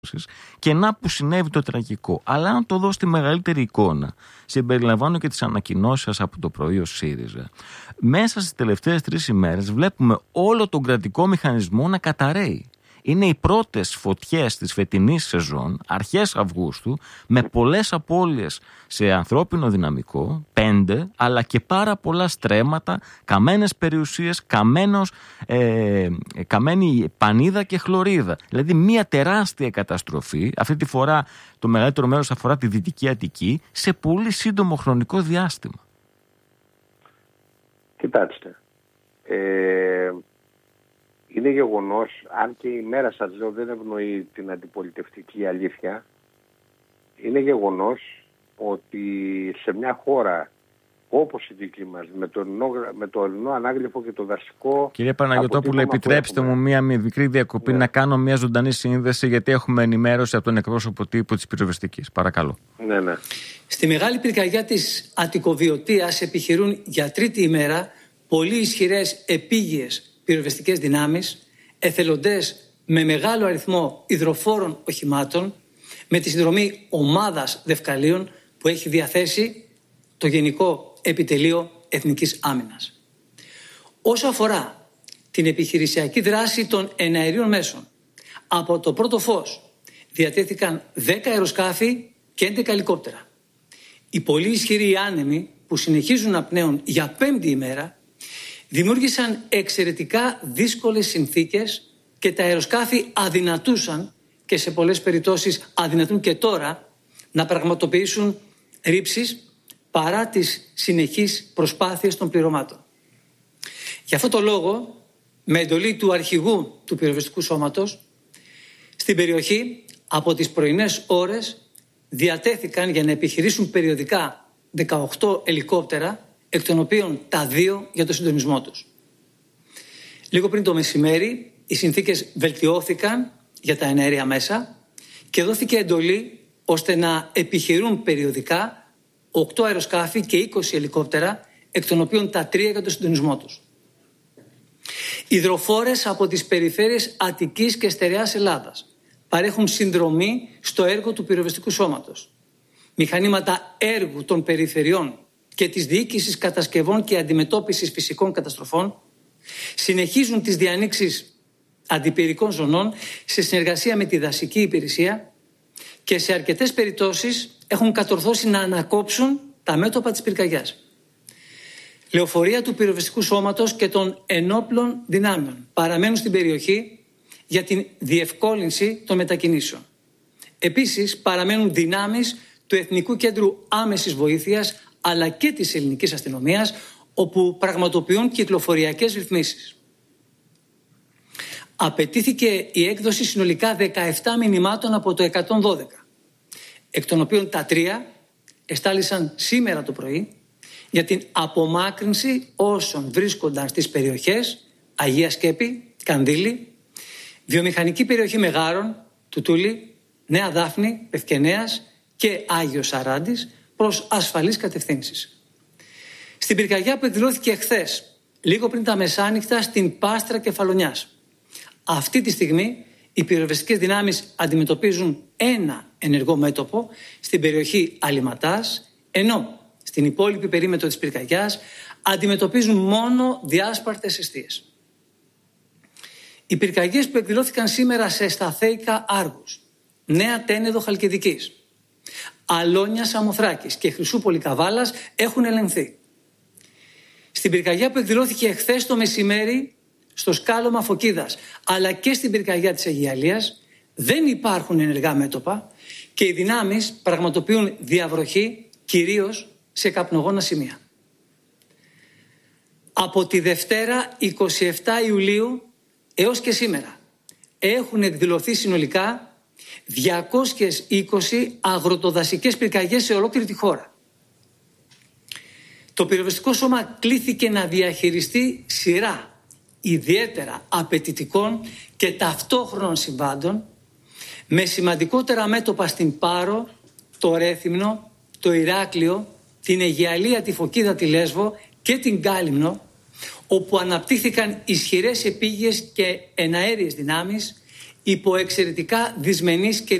και να που συνέβη το τραγικό. Αλλά αν το δω στη μεγαλύτερη εικόνα, συμπεριλαμβάνω και τις ανακοινώσεις από το πρωί ο ΣΥΡΙΖΑ, μέσα στις τελευταίες 3 ημέρες βλέπουμε όλο τον κρατικό μηχανισμό να καταρρέει. Είναι οι πρώτες φωτιές της φετινής σεζόν, αρχές Αυγούστου, με πολλές απώλειες σε ανθρώπινο δυναμικό, 5, αλλά και πάρα πολλά στρέμματα, καμένες περιουσίες, καμένη πανίδα και χλωρίδα. Δηλαδή μια τεράστια καταστροφή, αυτή τη φορά το μεγαλύτερο μέρος αφορά τη Δυτική Αττική, σε πολύ σύντομο χρονικό διάστημα. Κοιτάξτε, είναι γεγονός, αν και η μέρα σας λέω δεν ευνοεί την αντιπολιτευτική αλήθεια, είναι γεγονός ότι σε μια χώρα όπως η δική μας, με το ελληνό ανάγλυφο και το δασικό... Κύριε Παναγιωτόπουλο, επιτρέψτε μου μία μικρή διακοπή, να κάνω μία ζωντανή σύνδεση, γιατί έχουμε ενημέρωση από τον εκπρόσωπο τύπου της πυροσβεστικής. Παρακαλώ. Ναι. Στη μεγάλη πυρκαγιά της Αττικοβιωτίας επιχειρούν για 3η ημέρα πολύ ισχυρές επίγειες πυροσβεστικές δυνάμεις, εθελοντές με μεγάλο αριθμό υδροφόρων οχημάτων, με τη συνδρομή ομάδας δευκαλίων που έχει διαθέσει το Γενικό Επιτελείο Εθνικής Άμυνας. Όσο αφορά την επιχειρησιακή δράση των εναερίων μέσων, από το πρώτο φως διατέθηκαν 10 αεροσκάφη και 11 ελικόπτερα. Οι πολύ ισχυροί άνεμοι που συνεχίζουν να πνέουν για 5η ημέρα δημιούργησαν εξαιρετικά δύσκολες συνθήκες και τα αεροσκάφη αδυνατούσαν, και σε πολλές περιπτώσεις αδυνατούν και τώρα, να πραγματοποιήσουν ρήψεις παρά τις συνεχείς προσπάθειες των πληρωμάτων. Γι' αυτό το λόγο, με εντολή του αρχηγού του πυροσβεστικού σώματος, στην περιοχή από τις πρωινές ώρες διατέθηκαν για να επιχειρήσουν περιοδικά 18 ελικόπτερα, εκ των οποίων τα 2 για το συντονισμό τους. Λίγο πριν το μεσημέρι, οι συνθήκες βελτιώθηκαν για τα εναέρια μέσα και δόθηκε εντολή ώστε να επιχειρούν περιοδικά 8 αεροσκάφη και 20 ελικόπτερα, εκ των οποίων τα 3 για το συντονισμό τους. Υδροφόρες από τις περιφέρειες Αττικής και Στερεάς Ελλάδας παρέχουν συνδρομή στο έργο του πυροσβεστικού σώματος. Μηχανήματα έργου των περιφερειών και της διοίκησης κατασκευών και αντιμετώπισης φυσικών καταστροφών συνεχίζουν τις διανοίξεις αντιπυρικών ζωνών σε συνεργασία με τη δασική υπηρεσία και σε αρκετές περιπτώσεις έχουν κατορθώσει να ανακόψουν τα μέτωπα της πυρκαγιάς. Λεωφορεία του πυροσβεστικού σώματος και των ενόπλων δυνάμεων παραμένουν στην περιοχή για την διευκόλυνση των μετακινήσεων. Επίσης παραμένουν δυνάμεις του Εθνικού Κέντρου Άμεσης Βοήθειας αλλά και της ελληνικής αστυνομίας, όπου πραγματοποιούν κυκλοφοριακές ρυθμίσεις. Απαιτήθηκε η έκδοση συνολικά 17 μηνυμάτων από το 112, εκ των οποίων τα 3 εστάλησαν σήμερα το πρωί για την απομάκρυνση όσων βρίσκονταν στις περιοχές Αγία Σκέπη, Κανδύλη, βιομηχανική περιοχή Μεγάρων, Τουτούλη, Νέα Δάφνη, Πευκενέας και Άγιος Σαράντης προς ασφαλείς κατευθύνσεις. Στην πυρκαγιά που εκδηλώθηκε χθες, λίγο πριν τα μεσάνυχτα, στην Πάστρα Κεφαλονιάς, αυτή τη στιγμή οι πυροσβεστικές δυνάμεις αντιμετωπίζουν ένα ενεργό μέτωπο στην περιοχή Αλιματάς, ενώ στην υπόλοιπη περίμετρο της πυρκαγιάς αντιμετωπίζουν μόνο διάσπαρτες εστίες. Οι πυρκαγιές που εκδηλώθηκαν σήμερα σε Σταθέικα Άργους, Νέα Τένεδο Χαλκιδικής, Αλόνια Σαμοθράκης και Χρυσούπολη Καβάλας έχουν ελεγχθεί. Στην πυρκαγιά που εκδηλώθηκε χθες το μεσημέρι στο σκάλωμα Φωκίδας, αλλά και στην πυρκαγιά της Αιγιαλίας, δεν υπάρχουν ενεργά μέτωπα και οι δυνάμεις πραγματοποιούν διαβροχή κυρίως σε καπνογόνα σημεία. Από τη Δευτέρα 27 Ιουλίου έως και σήμερα έχουν εκδηλωθεί συνολικά 220 αγροτοδασικές πυρκαγιές σε ολόκληρη τη χώρα. Το πυροσβεστικό σώμα κλήθηκε να διαχειριστεί σειρά ιδιαίτερα απαιτητικών και ταυτόχρονων συμβάντων, με σημαντικότερα μέτωπα στην Πάρο, το Ρέθυμνο, το Ηράκλειο, την Αιγιαλία, τη Φωκίδα, τη Λέσβο και την Κάλυμνο, όπου αναπτύχθηκαν ισχυρές επίγειες και εναέριες δυνάμεις υπό εξαιρετικά δυσμενείς και